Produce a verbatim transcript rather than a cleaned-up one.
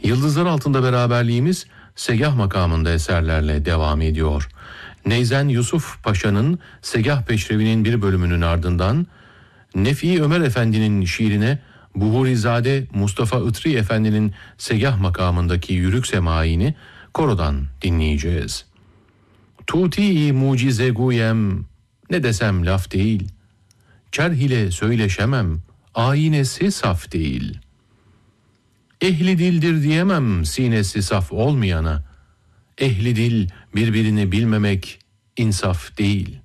Yıldızlar altında beraberliğimiz Segah makamında eserlerle devam ediyor. Neyzen Yusuf Paşa'nın Segah Peşrevi'nin bir bölümünün ardından Nefi Ömer Efendi'nin şiirine Buhurizade Mustafa Itri Efendi'nin Segah makamındaki yürük semaini korodan dinleyeceğiz. Tuti-i mucize guyem, ne desem laf değil. Çerh ile söyleşemem, ayinesi saf değil. Ehli dildir diyemem sinesi saf olmayana. Ehli dil birbirini bilmemek insaf değil.